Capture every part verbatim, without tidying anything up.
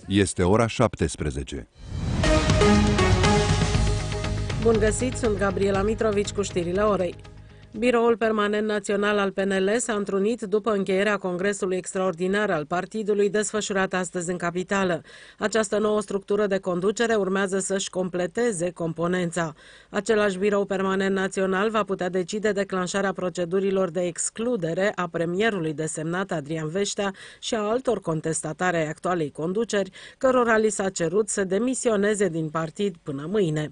Este ora șaptesprezece. Bun găsit, sunt Gabriela Mitrovici cu știrile orei. Biroul Permanent Național al P N L s-a întrunit după încheierea Congresului Extraordinar al partidului desfășurat astăzi în capitală. Această nouă structură de conducere urmează să-și completeze componența. Același Birou Permanent Național va putea decide declanșarea procedurilor de excludere a premierului desemnat Adrian Veștea și a altor contestatari ai actualei conduceri, cărora li s-a cerut să demisioneze din partid până mâine.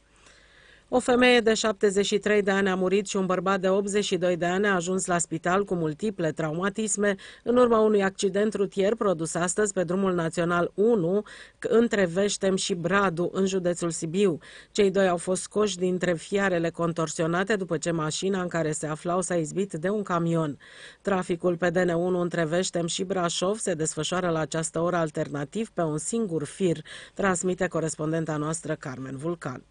O femeie de șaptezeci și trei de ani a murit și un bărbat de optzeci și doi de ani a ajuns la spital cu multiple traumatisme în urma unui accident rutier produs astăzi pe drumul național unu între Veștem și Bradu, în județul Sibiu. Cei doi au fost scoși dintre fiarele contorsionate după ce mașina în care se aflau s-a izbit de un camion. Traficul pe D N unu între Veștem și Brașov se desfășoară la această oră alternativ pe un singur fir, transmite corespondenta noastră Carmen Vulcan.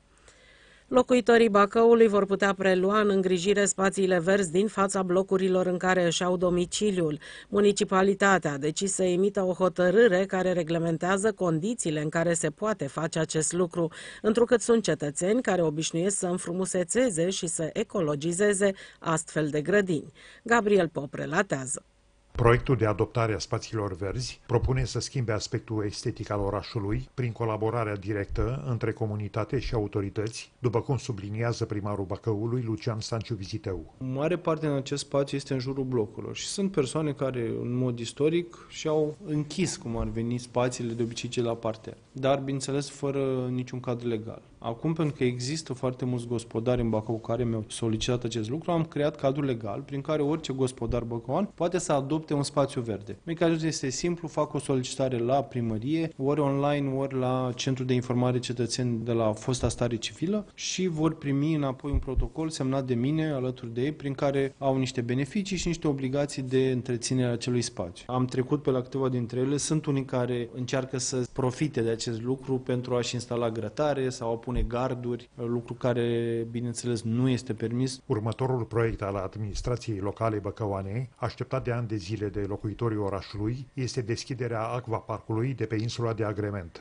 Locuitorii Bacăului vor putea prelua în îngrijire spațiile verzi din fața blocurilor în care își au domiciliul. Municipalitatea a decis să emită o hotărâre care reglementează condițiile în care se poate face acest lucru, întrucât sunt cetățeni care obișnuiesc să înfrumusețeze și să ecologizeze astfel de grădini. Gabriel Pop relatează. Proiectul de adoptare a spațiilor verzi propune să schimbe aspectul estetic al orașului prin colaborarea directă între comunitate și autorități, după cum subliniază primarul Bacăului, Lucian Stanciu Viziteu. Mare parte din acest spațiu este în jurul blocurilor și sunt persoane care, în mod istoric, și-au închis, cum ar veni, spațiile de obicei ce la parter, dar, bineînțeles, fără niciun cadru legal. Acum, pentru că există foarte mulți gospodari în Bacău care mi-au solicitat acest lucru, am creat cadrul legal prin care orice gospodar băcăuan poate să adopte un spațiu verde. Mecanismul este simplu, fac o solicitare la primărie, ori online, ori la Centrul de Informare Cetățeni de la fosta stare civilă și vor primi înapoi un protocol semnat de mine, alături de ei, prin care au niște beneficii și niște obligații de întreținere a acelui spațiu. Am trecut pe la câteva dintre ele, sunt unii care încearcă să profite de acest lucru pentru a-și instala grătare sau a pune garduri, lucru care, bineînțeles, nu este permis. Următorul proiect al administrației locale băcăuane, așteptat de ani de zile de locuitorii orașului, este deschiderea acvaparcului de pe insula de Agrement.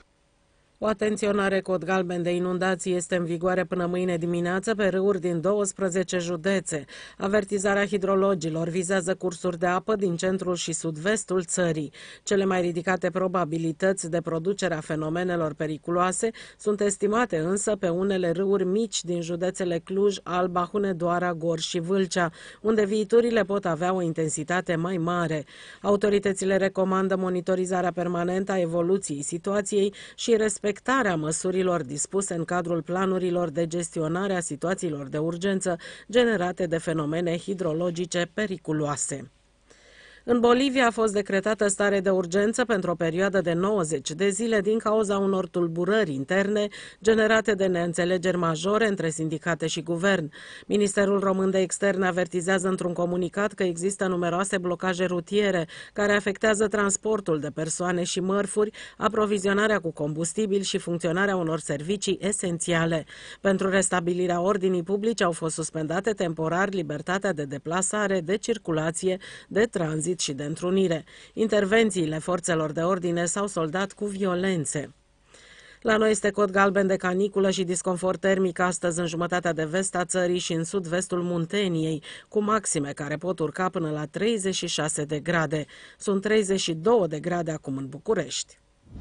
O atenționare cod galben de inundații este în vigoare până mâine dimineață pe râuri din douăsprezece județe. Avertizarea hidrologilor vizează cursuri de apă din centrul și sud-vestul țării. Cele mai ridicate probabilități de producere a fenomenelor periculoase sunt estimate însă pe unele râuri mici din județele Cluj, Alba, Hunedoara, Gorj și Vâlcea, unde viiturile pot avea o intensitate mai mare. Autoritățile recomandă monitorizarea permanentă a evoluției situației și respectarea respectarea măsurilor dispuse în cadrul planurilor de gestionare a situațiilor de urgență generate de fenomene hidrologice periculoase. În Bolivia a fost decretată stare de urgență pentru o perioadă de nouăzeci de zile din cauza unor tulburări interne generate de neînțelegeri majore între sindicate și guvern. Ministerul Român de Externe avertizează într-un comunicat că există numeroase blocaje rutiere care afectează transportul de persoane și mărfuri, aprovizionarea cu combustibil și funcționarea unor servicii esențiale. Pentru restabilirea ordinii publice au fost suspendate temporar libertatea de deplasare, de circulație, de tranzit și de întrunire. Intervențiile forțelor de ordine s-au soldat cu violențe. La noi este cod galben de caniculă și disconfort termic astăzi în jumătatea de vest a țării și în sud-vestul Munteniei, cu maxime care pot urca până la treizeci și șase de grade. Sunt treizeci și două de grade acum în București.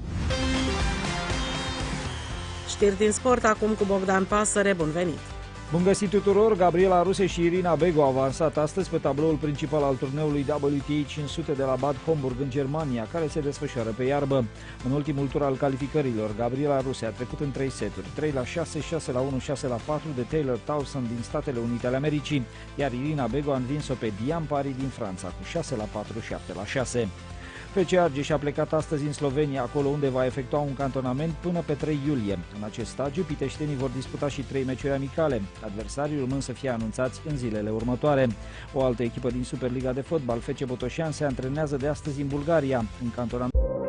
Știri din sport acum cu Bogdan Pasăre. Bun venit! Bun găsit tuturor! Gabriela Ruse și Irina Begu au avansat astăzi pe tabloul principal al turneului W T A cinci sute de la Bad Homburg în Germania, care se desfășoară pe iarbă. În ultimul tur al calificărilor, Gabriela Ruse a trecut în trei seturi, trei la șase, șase la unu, șase la patru de Taylor Towson din Statele Unite ale Americii, iar Irina Begu a învins-o pe Diane Parry din Franța cu șase la patru, șapte la șase. F C Argeș a plecat astăzi în Slovenia, acolo unde va efectua un cantonament până pe trei iulie. În acest stagiu, piteștenii vor disputa și trei meciuri amicale. Adversarii urmând să fie anunțați în zilele următoare. O altă echipă din Superliga de fotbal, F C Botoșan, se antrenează de astăzi în Bulgaria, în cantonament.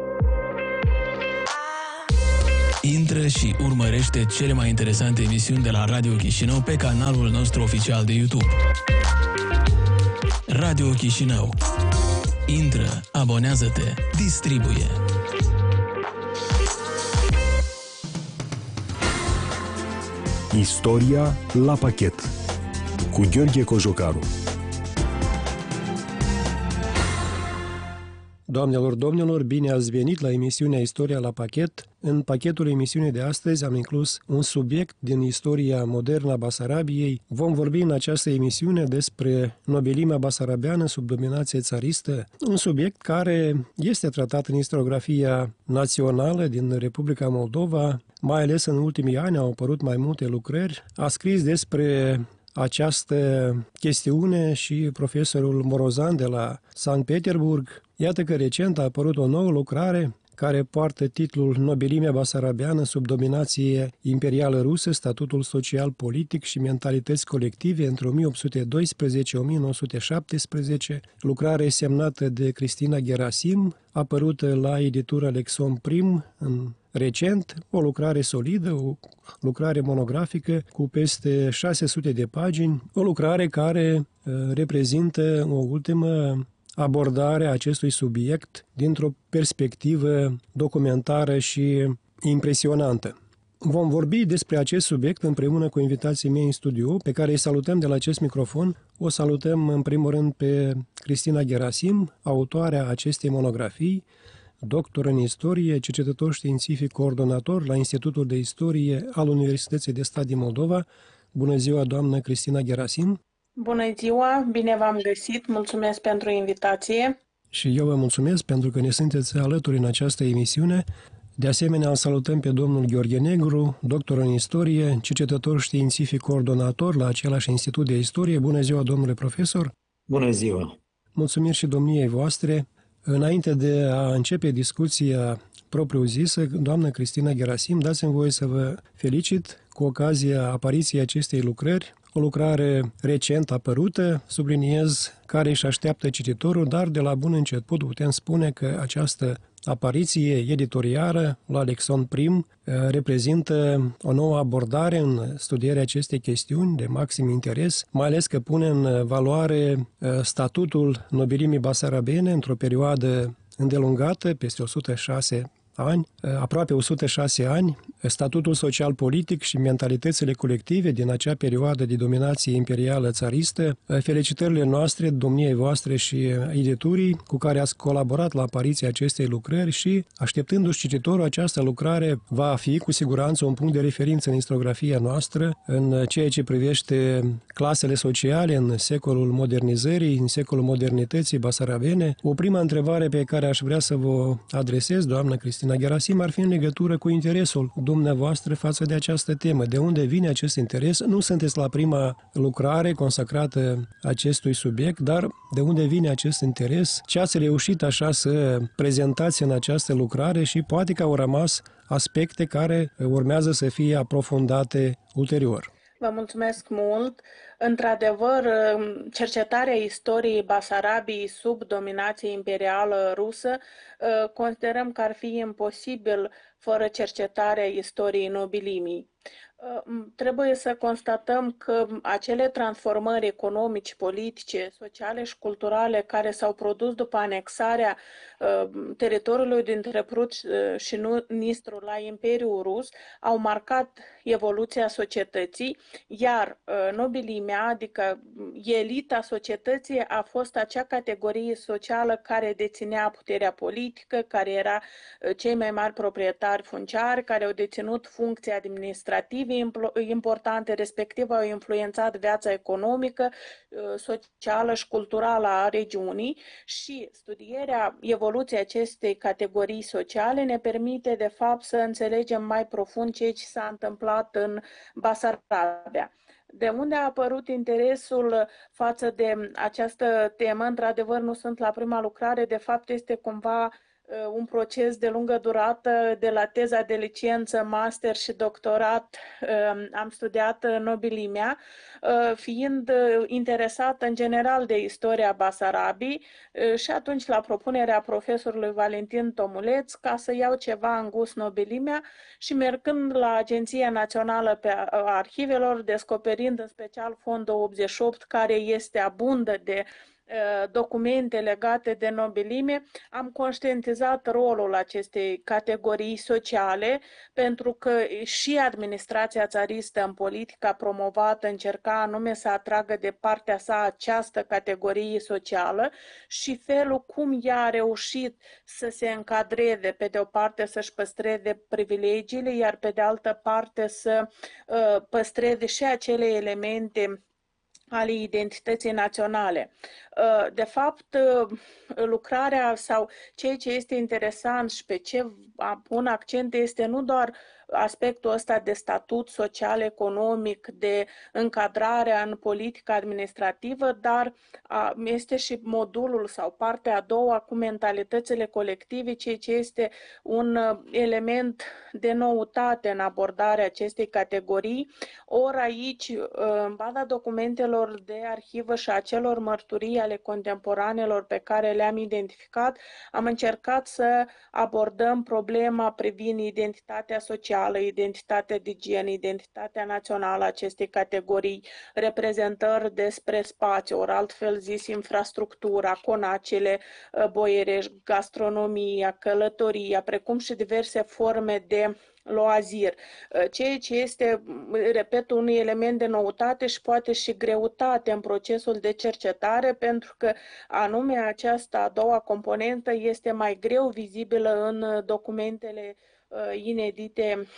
Intră și urmărește cele mai interesante emisiuni de la Radio Chișinău pe canalul nostru oficial de YouTube. Radio Chișinău. Intră, abonează-te, distribuie. Istoria la pachet cu Gheorghe Cojocaru. Doamnelor, domnilor, bine ați venit la emisiunea Istoria la pachet. În pachetul emisiunii de astăzi am inclus un subiect din istoria modernă a Basarabiei. Vom vorbi în această emisiune despre nobilimea basarabeană sub dominație țaristă, un subiect care este tratat în istoriografia națională din Republica Moldova, mai ales în ultimii ani au apărut mai multe lucrări. A scris despre această chestiune și profesorul Morozan de la Sankt Petersburg. Iată că recent a apărut o nouă lucrare care poartă titlul Nobilimea basarabeană sub dominație imperială rusă, statutul social-politic și mentalități colective între o mie opt sute doisprezece - o mie nouă sute șaptesprezece, lucrare semnată de Cristina Gerasim, apărută la editura Lexon Prim în recent, o lucrare solidă, o lucrare monografică cu peste șase sute de pagini, o lucrare care uh, reprezintă o ultimă abordare a acestui subiect dintr-o perspectivă documentară și impresionantă. Vom vorbi despre acest subiect împreună cu invitații mei în studio, pe care îi salutăm de la acest microfon. O salutăm în primul rând pe Cristina Gerasim, autoarea acestei monografii, doctor în istorie, cercetător științific coordonator la Institutul de Istorie al Universității de Stat din Moldova. Bună ziua, doamnă Cristina Gerasim! Bună ziua, bine v-am găsit, mulțumesc pentru invitație. Și eu vă mulțumesc pentru că ne sunteți alături în această emisiune. De asemenea, îl salutăm pe domnul Gheorghe Negru, doctor în istorie, cercetător științific coordonator la același Institut de Istorie. Bună ziua, domnule profesor! Bună ziua! Mulțumiri și domniei voastre. Înainte de a începe discuția propriu-zisă, doamnă Cristina Gerasim, dați-mi voie să vă felicit cu ocazia apariției acestei lucrări, o lucrare recent apărută, subliniez, care își așteaptă cititorul, dar de la bun început putem spune că această apariție editorială la Lexon Prim reprezintă o nouă abordare în studierea acestei chestiuni de maxim interes, mai ales că pune în valoare statutul nobilimii basarabene într-o perioadă îndelungată, peste o sută șase ani, aproape o sută șase ani, statutul social-politic și mentalitățile colective din acea perioadă de dominație imperială țaristă. Felicitările noastre, domniei voastre și editurii cu care ați colaborat la apariția acestei lucrări și, așteptându-și cititorul, această lucrare va fi cu siguranță un punct de referință în istoriografia noastră în ceea ce privește clasele sociale în secolul modernizării, în secolul modernității basarabene. O prima întrebare pe care aș vrea să vă adresez, doamnă Cristina Gerasim, ar fi în legătură cu interesul dumneavoastră față de această temă. De unde vine acest interes? Nu sunteți la prima lucrare consacrată acestui subiect, dar de unde vine acest interes? Ce ați reușit așa să prezentați în această lucrare și poate că au rămas aspecte care urmează să fie aprofundate ulterior? Vă mulțumesc mult. Într-adevăr, cercetarea istoriei Basarabiei sub dominație imperială rusă considerăm că ar fi imposibil fără cercetarea istoriei nobilimii. Trebuie să constatăm că acele transformări economice, politice, sociale și culturale care s-au produs după anexarea teritoriului dintre Prut și Nistru la Imperiul Rus au marcat evoluția societății, iar nobilimea, adică elita societății, a fost acea categorie socială care deținea puterea politică, care era cei mai mari proprietari funciari, care au deținut funcții administrative importante, respectiv au influențat viața economică, socială și culturală a regiunii și studierea evoluției acestei categorii sociale ne permite de fapt să înțelegem mai profund ce s-a întâmplat în Basarabia. De unde a apărut interesul față de această temă? Într-adevăr, nu sunt la prima lucrare, de fapt este cumva un proces de lungă durată, de la teza de licență, master și doctorat. Am studiat nobilimea, fiind interesată în general de istoria Basarabiei și atunci la propunerea profesorului Valentin Tomuleț ca să iau ceva în gust nobilimea și mergând la Agenția Națională a Arhivelor, descoperind în special Fondul optzeci și opt, care este abundă de documente legate de nobilime, am conștientizat rolul acestei categorii sociale, pentru că și administrația țaristă în politica promovată încerca anume să atragă de partea sa această categorie socială și felul cum ea a reușit să se încadreze, pe de o parte să-și păstreze privilegiile, iar pe de altă parte să uh, păstreze și acele elemente ale identității naționale. De fapt, lucrarea sau ceea ce este interesant și pe ce pun accent este nu doar aspectul ăsta de statut social, economic, de încadrare în politica administrativă, dar este și modulul sau partea a doua cu mentalitățile colective, ceea ce este un element de noutate în abordarea acestei categorii. Ori aici, în baza documentelor de arhivă și a celor mărturii ale contemporanelor pe care le-am identificat, am încercat să abordăm problema privind identitatea socială, identitatea de gen, identitatea națională a acestei categorii, reprezentări despre spațiu, ori altfel zis infrastructura, conacele boierești, gastronomia, călătoria, precum și diverse forme de loazir, ceea ce este, repet, un element de noutate și poate și greutate în procesul de cercetare, pentru că anume această a doua componentă este mai greu vizibilă în documentele inedite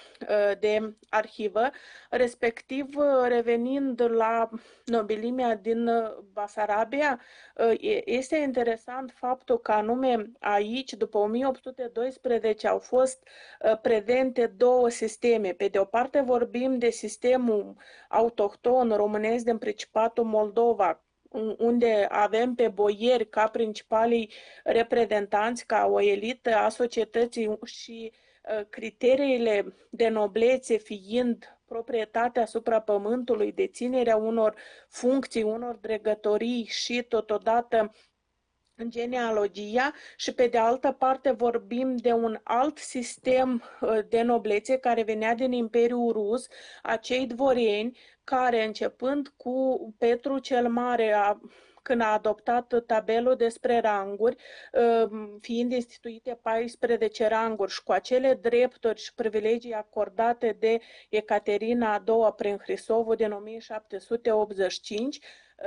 de arhivă, respectiv revenind la nobilimea din Basarabia, este interesant faptul că anume aici, după o mie opt sute doisprezece, au fost prezente două sisteme. Pe de o parte vorbim de sistemul autohton românesc din Principatul Moldova, unde avem pe boieri ca principalii reprezentanți, ca o elită a societății și criteriile de noblețe fiind proprietatea asupra pământului, deținerea unor funcții, unor dregătorii și totodată genealogia, și pe de altă parte vorbim de un alt sistem de noblețe care venea din Imperiul Rus, acei dvorieni care, începând cu Petru cel Mare, a când a adoptat tabelul despre ranguri, fiind instituite paisprezece ranguri și cu acele drepturi și privilegii acordate de Ecaterina a doua prin Hrisovul din o mie șapte sute optzeci și cinci,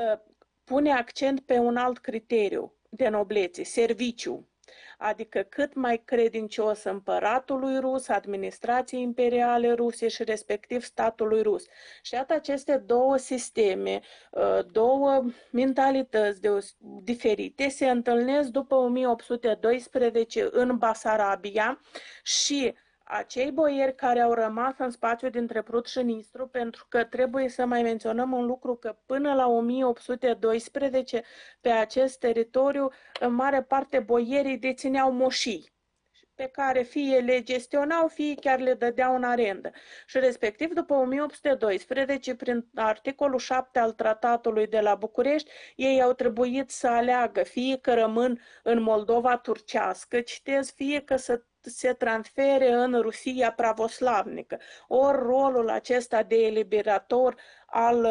pune accent pe un alt criteriu de noblețe, serviciu. Adică cât mai credincios împăratului rus, administrației imperiale ruse și respectiv statului rus. Și iată, aceste două sisteme, două mentalități diferite se întâlnesc după o mie opt sute doisprezece în Basarabia și acei boieri care au rămas în spațiul dintre Prut și Nistru, pentru că trebuie să mai menționăm un lucru, că până la o mie opt sute doisprezece pe acest teritoriu, în mare parte boierii dețineau moșii, pe care fie le gestionau, fie chiar le dădeau în arendă. Și respectiv, după o mie opt sute doisprezece, prin articolul șapte al tratatului de la București, ei au trebuit să aleagă, fie că rămân în Moldova turcească, citez, fie că să se transfere în Rusia pravoslavnică. Ori rolul acesta de eliberator al,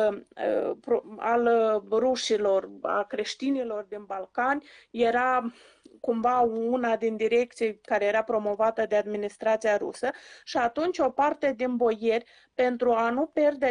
al rușilor, a creștinilor din Balcani, era cumva una din direcții care era promovată de administrația rusă și atunci o parte din boieri, pentru a nu pierde